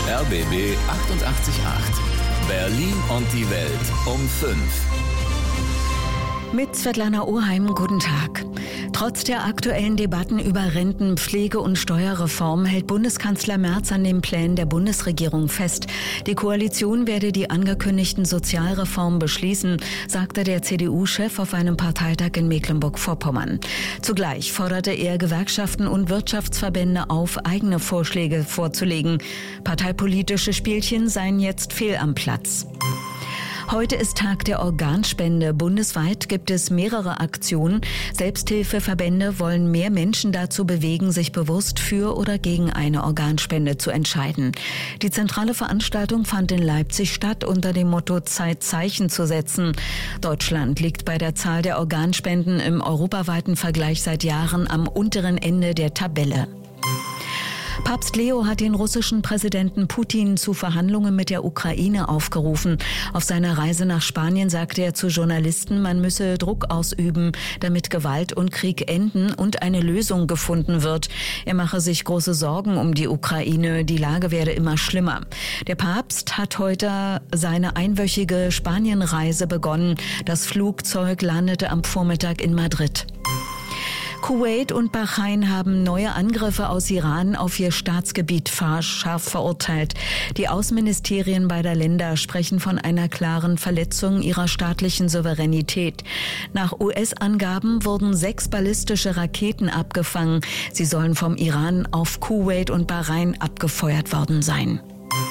RBB 88.8. Berlin und die Welt um 5. Mit Svetlana Oheim, guten Tag. Trotz der aktuellen Debatten über Renten-, Pflege- und Steuerreform hält Bundeskanzler Merz an den Plänen der Bundesregierung fest. Die Koalition werde die angekündigten Sozialreformen beschließen, sagte der CDU-Chef auf einem Parteitag in Mecklenburg-Vorpommern. Zugleich forderte er Gewerkschaften und Wirtschaftsverbände auf, eigene Vorschläge vorzulegen. Parteipolitische Spielchen seien jetzt fehl am Platz. Heute ist Tag der Organspende. Bundesweit gibt es mehrere Aktionen. Selbsthilfeverbände wollen mehr Menschen dazu bewegen, sich bewusst für oder gegen eine Organspende zu entscheiden. Die zentrale Veranstaltung fand in Leipzig statt unter dem Motto Zeit, Zeichen zu setzen. Deutschland liegt bei der Zahl der Organspenden im europaweiten Vergleich seit Jahren am unteren Ende der Tabelle. Papst Leo hat den russischen Präsidenten Putin zu Verhandlungen mit der Ukraine aufgerufen. Auf seiner Reise nach Spanien sagte er zu Journalisten, man müsse Druck ausüben, damit Gewalt und Krieg enden und eine Lösung gefunden wird. Er mache sich große Sorgen um die Ukraine, die Lage werde immer schlimmer. Der Papst hat heute seine einwöchige Spanienreise begonnen. Das Flugzeug landete am Vormittag in Madrid. Kuwait und Bahrain haben neue Angriffe aus Iran auf ihr Staatsgebiet scharf verurteilt. Die Außenministerien beider Länder sprechen von einer klaren Verletzung ihrer staatlichen Souveränität. Nach US-Angaben wurden 6 ballistische Raketen abgefangen. Sie sollen vom Iran auf Kuwait und Bahrain abgefeuert worden sein.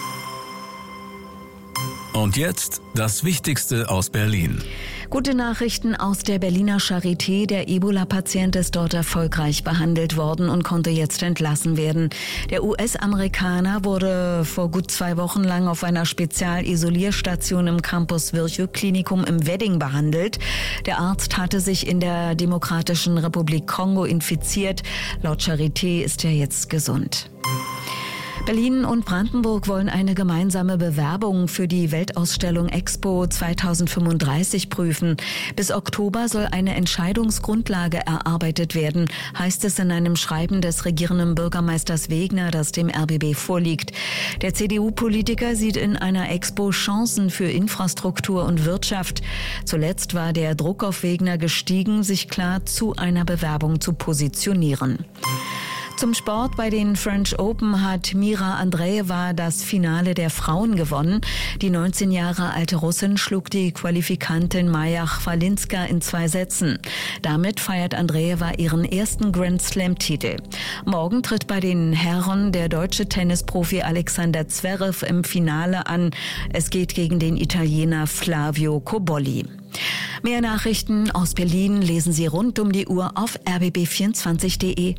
Und jetzt das Wichtigste aus Berlin. Gute Nachrichten aus der Berliner Charité. Der Ebola-Patient ist dort erfolgreich behandelt worden und konnte jetzt entlassen werden. Der US-Amerikaner wurde vor gut 2 Wochen lang auf einer Spezial-Isolierstation im Campus Virchow-Klinikum im Wedding behandelt. Der Arzt hatte sich in der Demokratischen Republik Kongo infiziert. Laut Charité ist er jetzt gesund. Berlin und Brandenburg wollen eine gemeinsame Bewerbung für die Weltausstellung Expo 2035 prüfen. Bis Oktober soll eine Entscheidungsgrundlage erarbeitet werden, heißt es in einem Schreiben des regierenden Bürgermeisters Wegner, das dem RBB vorliegt. Der CDU-Politiker sieht in einer Expo Chancen für Infrastruktur und Wirtschaft. Zuletzt war der Druck auf Wegner gestiegen, sich klar zu einer Bewerbung zu positionieren. Zum Sport: bei den French Open hat Mira Andreeva das Finale der Frauen gewonnen. Die 19 Jahre alte Russin schlug die Qualifikantin Maja Chwalinska in 2 Sätzen. Damit feiert Andreeva ihren ersten Grand-Slam-Titel. Morgen tritt bei den Herren der deutsche Tennisprofi Alexander Zverev im Finale an. Es geht gegen den Italiener Flavio Cobolli. Mehr Nachrichten aus Berlin lesen Sie rund um die Uhr auf rbb24.de.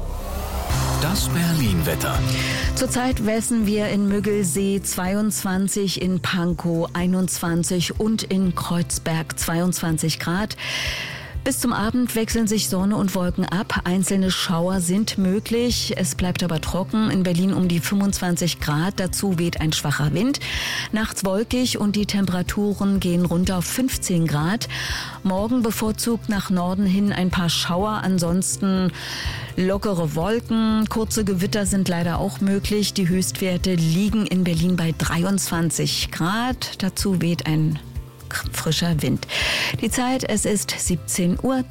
Das Berlin-Wetter. Zurzeit messen wir in Müggelsee 22, in Pankow 21 und in Kreuzberg 22 Grad. Bis zum Abend wechseln sich Sonne und Wolken ab. Einzelne Schauer sind möglich. Es bleibt aber trocken. In Berlin um die 25 Grad. Dazu weht ein schwacher Wind. Nachts wolkig und die Temperaturen gehen runter auf 15 Grad. Morgen bevorzugt nach Norden hin ein paar Schauer. Ansonsten lockere Wolken. Kurze Gewitter sind leider auch möglich. Die Höchstwerte liegen in Berlin bei 23 Grad. Dazu weht ein frischer Wind. Die Zeit, es ist 17:03 Uhr.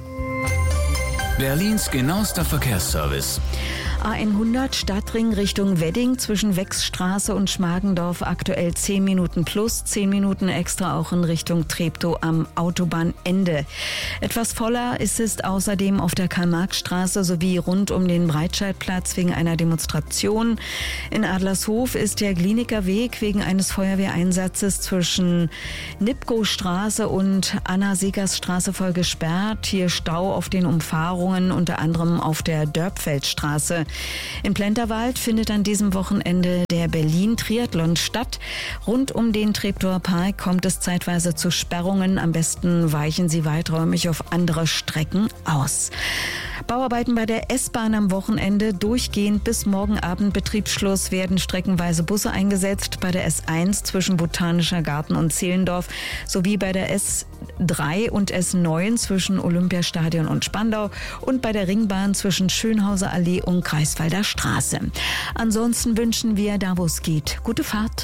Berlins genauester Verkehrsservice. A100 Stadtring Richtung Wedding zwischen Wechsstraße und Schmargendorf aktuell 10 Minuten plus, 10 Minuten extra auch in Richtung Treptow am Autobahnende. Etwas voller ist es außerdem auf der Karl-Marx-Straße sowie rund um den Breitscheidplatz wegen einer Demonstration. In Adlershof ist der Gliniker Weg wegen eines Feuerwehreinsatzes zwischen Nipkow-Straße und Anna-Segers-Straße voll gesperrt. Hier Stau auf den Umfahrungen, unter anderem auf der Dörpfeldstraße. In Plenterwald findet an diesem Wochenende der Berlin-Triathlon statt. Rund um den Treptower Park kommt es zeitweise zu Sperrungen. Am besten weichen Sie weiträumig auf andere Strecken aus. Bauarbeiten bei der S-Bahn am Wochenende. Durchgehend bis morgen Abend Betriebsschluss werden streckenweise Busse eingesetzt. Bei der S1 zwischen Botanischer Garten und Zehlendorf sowie bei der S3 und S9 zwischen Olympiastadion und Spandau und bei der Ringbahn zwischen Schönhauser Allee und Kreis Greifswalder Straße. Ansonsten wünschen wir, da wo es geht, gute Fahrt.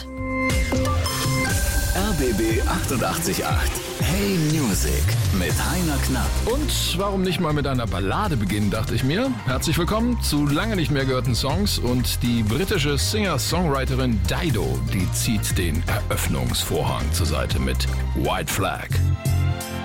RBB 888. Hey Music mit Heiner Knapp. Und warum nicht mal mit einer Ballade beginnen, dachte ich mir. Herzlich willkommen zu lange nicht mehr gehörten Songs. Und die britische Singer-Songwriterin Dido, die zieht den Eröffnungsvorhang zur Seite mit White Flag.